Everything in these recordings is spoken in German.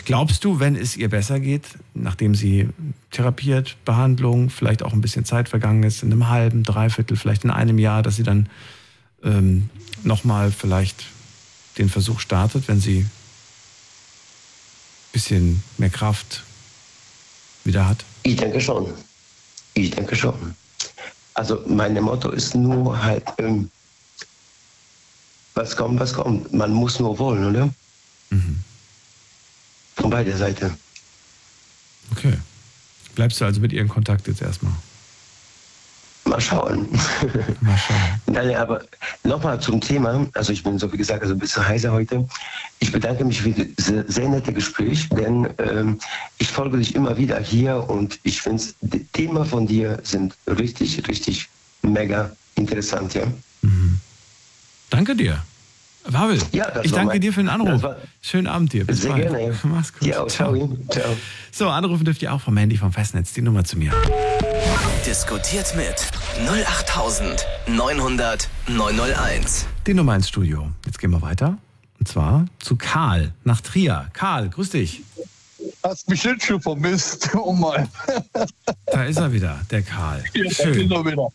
Glaubst du, wenn es ihr besser geht, nachdem sie therapiert, Behandlung, vielleicht auch ein bisschen Zeit vergangen ist, in einem halben, dreiviertel, vielleicht in einem Jahr, dass sie dann nochmal vielleicht den Versuch startet, wenn sie ein bisschen mehr Kraft wieder hat? Ich denke schon. Also mein Motto ist nur halt, was kommt. Man muss nur wollen, oder? Mhm. Von beider Seite. Okay. Bleibst du also mit ihr in Kontakt jetzt erstmal? Mal schauen. Nein, aber nochmal zum Thema. Also ich bin so, wie gesagt, also ein bisschen heiser heute. Ich bedanke mich für dieses sehr nette Gespräch, denn ich folge dich immer wieder hier und ich finde, die Themen von dir sind richtig, richtig mega interessant, ja. Mhm. Danke dir. Pavel, ja, ich danke dir für den Anruf. Schönen Abend dir. Bis sehr bald. gerne. Ja. Mach's gut. Ja, ciao. So, anrufen dürft ihr auch vom Handy vom Festnetz. Die Nummer zu mir. Diskutiert mit 08900 901. Die Nummer ins Studio. Jetzt gehen wir weiter. Und zwar zu Karl nach Trier. Karl, grüß dich. Hast mich jetzt schon vermisst. Oh Mann. Da ist er wieder, der Karl. Schön. Da ist er wieder.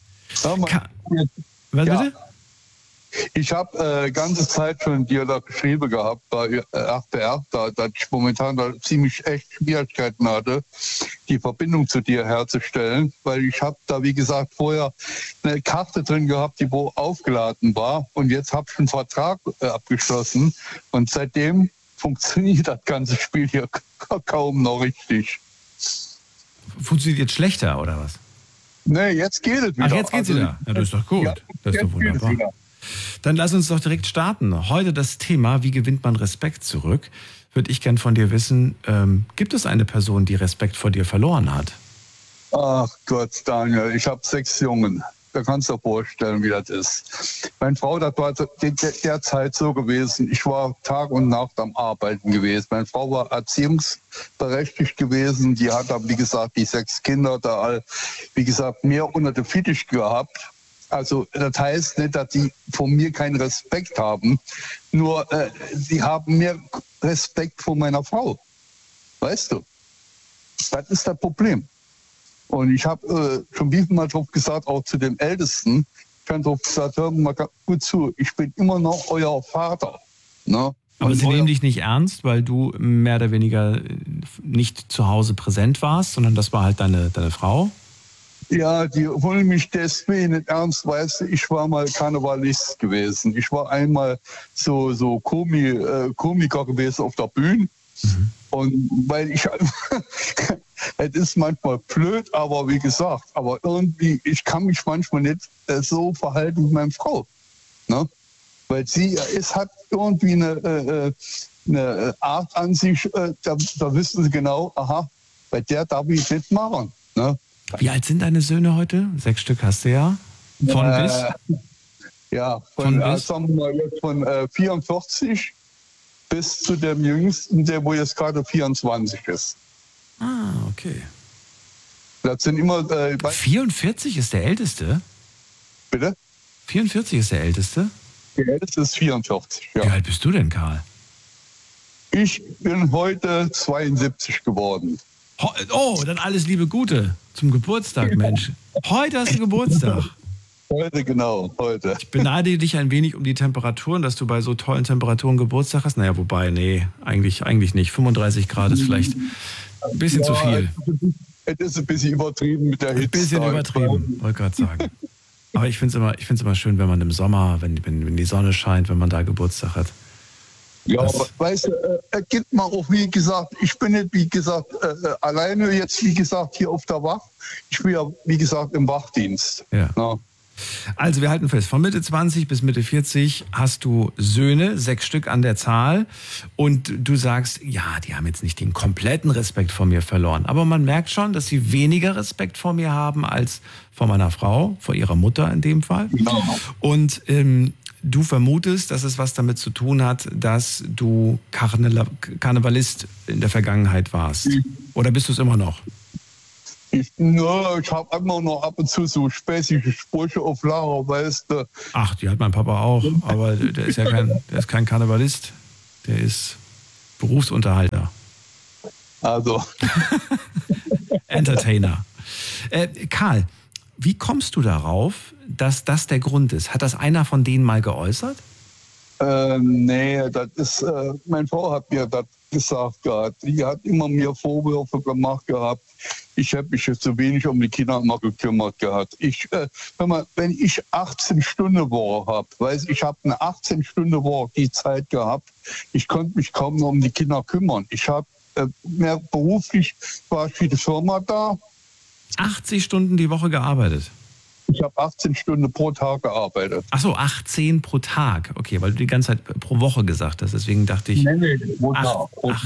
Was Ja. bitte? Ich habe ganze Zeit schon dir da geschrieben gehabt bei RTR, dass ich momentan da ziemlich echt Schwierigkeiten hatte, die Verbindung zu dir herzustellen, weil ich habe da, wie gesagt, vorher eine Karte drin gehabt, die wo aufgeladen war und jetzt habe ich einen Vertrag abgeschlossen und seitdem funktioniert das ganze Spiel hier kaum noch richtig. Funktioniert jetzt schlechter oder was? Nee, jetzt geht es wieder. Ach, jetzt geht's wieder. Ja, das ist doch gut. Ja, das ist doch wunderbar. Dann lass uns doch direkt starten. Heute das Thema, wie gewinnt man Respekt zurück? Würde ich gern von dir wissen, gibt es eine Person, die Respekt vor dir verloren hat? Ach Gott, Daniel, ich habe 6 Jungen. Da kannst du dir vorstellen, wie das ist. Meine Frau, das war derzeit so gewesen, ich war Tag und Nacht am Arbeiten gewesen. Meine Frau war erziehungsberechtigt gewesen, die hat dann, wie gesagt, die 6 Kinder da, wie gesagt, mehr unter der Fittich gehabt. Also das heißt nicht, dass die von mir keinen Respekt haben, nur sie haben mehr Respekt vor meiner Frau. Weißt du? Das ist das Problem. Und ich habe schon wie mal drauf gesagt, auch zu dem Ältesten, ich habe drauf gesagt, hör mal gut zu, ich bin immer noch euer Vater. Ne? Aber sie nehmen dich nicht ernst, weil du mehr oder weniger nicht zu Hause präsent warst, sondern das war halt deine Frau? Ja, die wollen mich deswegen nicht ernst, weißt du, ich war mal Karnevalist gewesen. Ich war einmal so Komiker gewesen auf der Bühne. Mhm. Und weil ich, es ist manchmal blöd, aber wie gesagt, aber irgendwie, ich kann mich manchmal nicht so verhalten mit meiner Frau. Ne? Weil es hat irgendwie eine Art an sich, da wissen sie genau, aha, bei der darf ich nicht machen. Ne? Wie alt sind deine Söhne heute? 6 Stück hast du ja. Von bis? Ja, sagen wir mal jetzt von 44 bis zu dem Jüngsten, der wo jetzt gerade 24 ist. Ah, okay. Das sind immer... 44 ist der Älteste? Bitte? 44 ist der Älteste? Der Älteste ist 44, ja. Wie alt bist du denn, Karl? Ich bin heute 72 geworden. Oh, dann alles Liebe Gute zum Geburtstag, Mensch. Heute hast du Geburtstag. Heute, genau, heute. Ich beneide dich ein wenig um die Temperaturen, dass du bei so tollen Temperaturen Geburtstag hast. Naja, wobei, nee, eigentlich nicht. 35 Grad ist vielleicht ein bisschen zu viel. Es ist ein bisschen übertrieben mit der Hitze. Ein bisschen übertrieben, wollte gerade sagen. Aber ich finde es immer schön, wenn man im Sommer, wenn die Sonne scheint, wenn man da Geburtstag hat. Ja, aber weißt du, es gibt mal auch, wie gesagt, ich bin nicht, wie gesagt, alleine jetzt, wie gesagt, hier auf der Wacht. Ich bin ja, wie gesagt, im Wachdienst. Ja. Ja. Also wir halten fest, von Mitte 20 bis Mitte 40 hast du Söhne, 6 Stück an der Zahl. Und du sagst, ja, die haben jetzt nicht den kompletten Respekt vor mir verloren. Aber man merkt schon, dass sie weniger Respekt vor mir haben als vor meiner Frau, vor ihrer Mutter in dem Fall. Genau. Und du vermutest, dass es was damit zu tun hat, dass du Karnevalist in der Vergangenheit warst. Oder bist du es immer noch? Ich habe immer noch ab und zu so späßige Sprüche auf Lager, weißt du. Ach, die hat mein Papa auch. Aber der ist kein Karnevalist. Der ist Berufsunterhalter. Also. Entertainer. Karl, wie kommst du darauf, dass das der Grund ist? Hat das einer von denen mal geäußert? Nee, das ist, meine Frau hat mir das gesagt gehabt. Die hat immer mir Vorwürfe gemacht gehabt. Ich habe mich zu wenig um die Kinder immer gekümmert gehabt. Wenn ich 18-Stunden-Woche habe, ich habe eine 18-Stunden-Woche die Zeit gehabt, ich konnte mich kaum noch um die Kinder kümmern. Ich habe mehr beruflich, war ich für die Firma da. 80 Stunden die Woche gearbeitet? Ich habe 18 Stunden pro Tag gearbeitet. Ach so, 18 pro Tag. Okay, weil du die ganze Zeit pro Woche gesagt hast. Deswegen dachte ich, nee, pro Tag.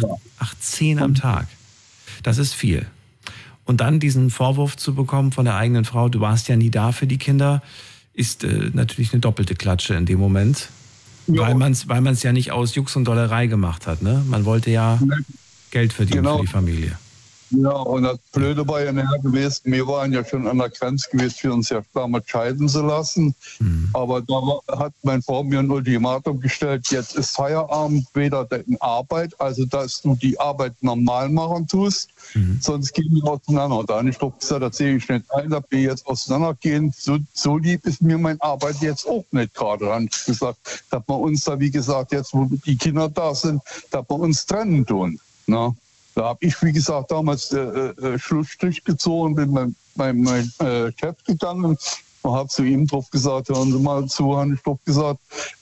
18 am Tag. Das ist viel. Und dann diesen Vorwurf zu bekommen von der eigenen Frau, du warst ja nie da für die Kinder, ist natürlich eine doppelte Klatsche in dem Moment. Ja. Weil man es ja nicht aus Jux und Dollerei gemacht hat. Ne? Man wollte ja Geld verdienen für die Familie. Ja, und das Blöde war ja nachher gewesen, wir waren ja schon an der Grenze gewesen, für uns ja damals scheiden zu lassen. Aber da hat meine Frau mir ein Ultimatum gestellt, jetzt ist Feierabend, weder in Arbeit, also dass du die Arbeit normal machen tust, sonst gehen wir auseinander. Da habe ich doch gesagt, das sehe ich nicht ein, dass wir jetzt auseinandergehen. So lieb ist mir meine Arbeit jetzt auch nicht gerade. Da habe ich gesagt, dass wir uns da, wie gesagt, jetzt wo die Kinder da sind, dass wir uns trennen tun. Ne? Da habe ich, wie gesagt, damals Schlussstrich gezogen, bin mit meinem Chef gegangen und habe zu ihm drauf gesagt, hören Sie mal zu, habe ich drauf gesagt,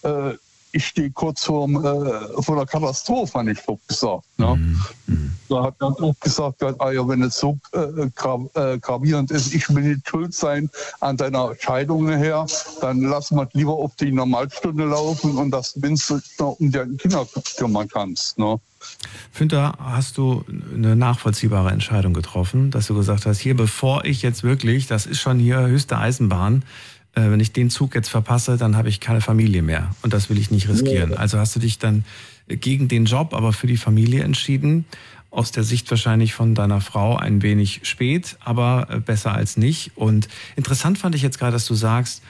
ich stehe kurz vor der Katastrophe, habe ich drauf gesagt. Ne? Da hat er drauf gesagt, wenn es so gravierend ist, ich will nicht schuld sein an deiner Scheidung her, dann lass mal lieber auf die Normalstunde laufen und dass du noch um deine Kinder kümmern kannst. Ne? Fünter, hast du eine nachvollziehbare Entscheidung getroffen, dass du gesagt hast, hier, bevor ich jetzt wirklich, das ist schon hier höchste Eisenbahn, wenn ich den Zug jetzt verpasse, dann habe ich keine Familie mehr und das will ich nicht riskieren. Ja. Also hast du dich dann gegen den Job, aber für die Familie entschieden, aus der Sicht wahrscheinlich von deiner Frau ein wenig spät, aber besser als nicht. Und interessant fand ich jetzt gerade, dass du sagst,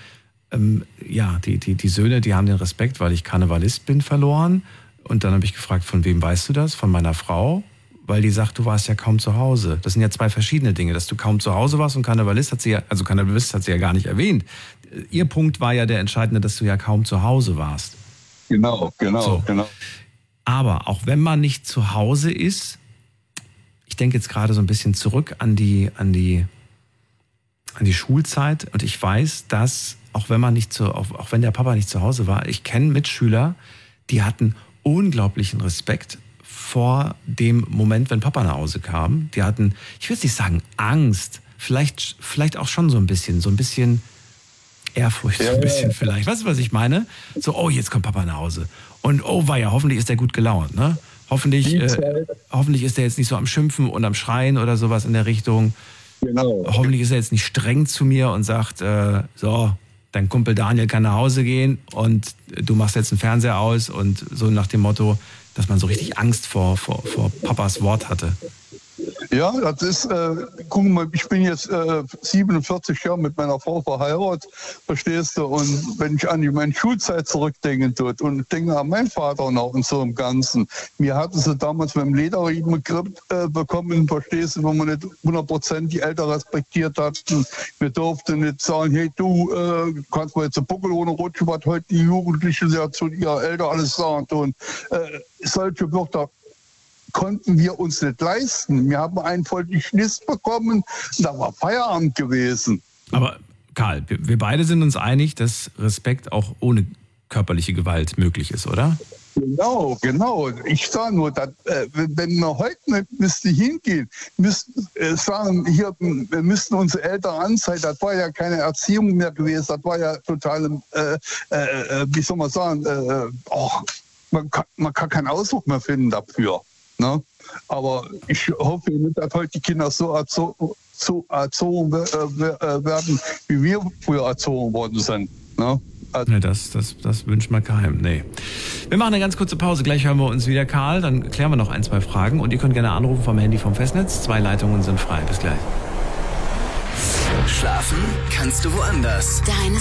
die Söhne, die haben den Respekt, weil ich Karnevalist bin, verloren. Und dann habe ich gefragt, von wem weißt du das? Von meiner Frau? Weil die sagt, du warst ja kaum zu Hause. Das sind ja zwei verschiedene Dinge, dass du kaum zu Hause warst und Karnevalist hat sie ja gar nicht erwähnt. Ihr Punkt war ja der entscheidende, dass du ja kaum zu Hause warst. Genau. Aber auch wenn man nicht zu Hause ist, ich denke jetzt gerade so ein bisschen zurück an die Schulzeit und ich weiß, dass auch wenn der Papa nicht zu Hause war, ich kenne Mitschüler, die hatten unglaublichen Respekt vor dem Moment, wenn Papa nach Hause kam. Die hatten, ich will nicht sagen Angst, vielleicht auch schon so ein bisschen Ehrfurcht, so ein bisschen vielleicht. Weißt du, was ich meine? So, oh, jetzt kommt Papa nach Hause. Und oh weia, hoffentlich ist er gut gelaunt, ne? Hoffentlich ist er jetzt nicht so am Schimpfen und am Schreien oder sowas in der Richtung. Genau. Hoffentlich ist er jetzt nicht streng zu mir und sagt, so, dein Kumpel Daniel kann nach Hause gehen und du machst jetzt den Fernseher aus und so nach dem Motto, dass man so richtig Angst vor Papas Wort hatte. Ja, das ist, guck mal, ich bin jetzt 47 Jahre mit meiner Frau verheiratet, verstehst du? Und wenn ich an meine Schulzeit zurückdenken tut und denke an meinen Vater noch und so im Ganzen. Mir hatten sie damals mit dem Lederriemen bekommen, verstehst du, wo man nicht 100% die Eltern respektiert hatten. Wir durften nicht sagen, hey du, kannst mal jetzt einen Buckel ohne rutschen, was heute die Jugendlichen ja zu ihrer Eltern alles sagen. Und solche Wörter konnten wir uns nicht leisten. Wir haben einen voll die Schniss bekommen, da war Feierabend gewesen. Aber Karl, wir beide sind uns einig, dass Respekt auch ohne körperliche Gewalt möglich ist, oder? Genau. Ich sage nur, dass, wenn wir heute nicht müsste hingehen, müssten sagen, hier, wir müssten unsere Eltern anzeigen, das war ja keine Erziehung mehr gewesen, das war ja total, wie soll man sagen, man kann keinen Ausdruck mehr finden dafür. Ne? Aber ich hoffe nicht, dass heute die Kinder so erzogen werden, wie wir früher erzogen worden sind. Ne? Nee, das wünscht man keinem. Nee. Wir machen eine ganz kurze Pause. Gleich hören wir uns wieder, Karl. Dann klären wir noch ein, zwei Fragen. Und ihr könnt gerne anrufen vom Handy vom Festnetz. 2 Leitungen sind frei. Bis gleich. Schlafen kannst du woanders. Deine